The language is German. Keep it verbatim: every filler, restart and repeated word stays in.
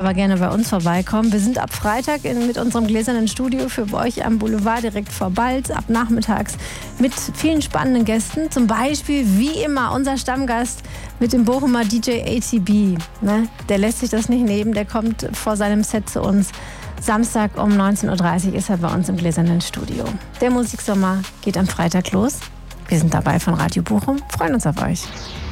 aber gerne bei uns vorbeikommen. Wir sind ab Freitag in, mit unserem gläsernen Studio für euch am Boulevard direkt vor Balz, ab nachmittags mit vielen spannenden Gästen. Zum Beispiel, wie immer, unser Stammgast mit dem Bochumer D J A T B. Ne? Der lässt sich das nicht nehmen, der kommt vor seinem Set zu uns. Samstag um neunzehn Uhr dreißig ist er bei uns im gläsernen Studio. Der Musiksommer geht am Freitag los. Wir sind dabei von Radio Bochum, freuen uns auf euch.